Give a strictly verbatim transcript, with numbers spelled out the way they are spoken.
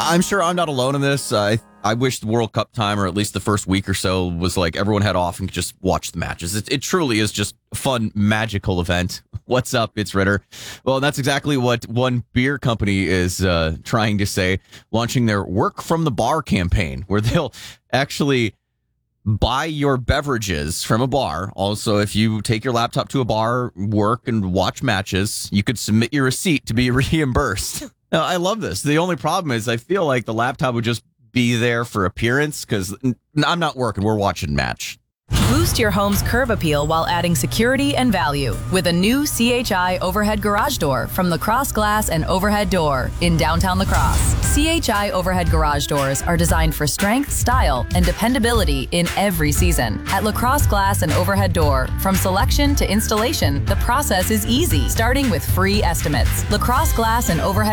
I'm sure I'm not alone in this. I I wish the World Cup time, or at least the first week or so, was like everyone had off and could just watch the matches. It, it truly is just a fun, magical event. What's up? It's Ritter. Well, that's exactly what one beer company is uh, trying to say, launching their Work from the Bar campaign, where they'll actually buy your beverages from a bar. Also, if you take your laptop to a bar, work, and watch matches, you could submit your receipt to be reimbursed. Now, I love this. The only problem is I feel like the laptop would just be there for appearance because I'm not working. We're watching match. Boost your home's curb appeal while adding security and value with a new C H I overhead garage door from Lacrosse Glass and Overhead Door in downtown Lacrosse. C H I overhead garage doors are designed for strength, style, and dependability in every season. At Lacrosse Glass and Overhead Door, from selection to installation, the process is easy, starting with free estimates. Lacrosse Glass and Overhead